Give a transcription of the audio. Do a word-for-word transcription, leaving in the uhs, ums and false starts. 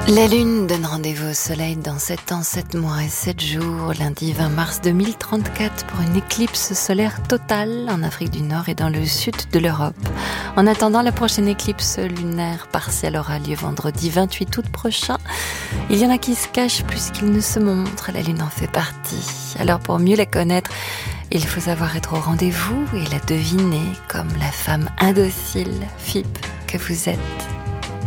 La Lune donne rendez-vous au Soleil dans sept ans, sept mois et sept jours, lundi vingt mars deux mille trente-quatre, pour une éclipse solaire totale en Afrique du Nord et dans le sud de l'Europe. En attendant, la prochaine éclipse lunaire partielle aura lieu vendredi vingt-huit août prochain. Il y en a qui se cachent plus qu'ils ne se montrent, la Lune en fait partie. Alors pour mieux la connaître, il faut savoir être au rendez-vous et la deviner comme la femme indocile, F I P, que vous êtes.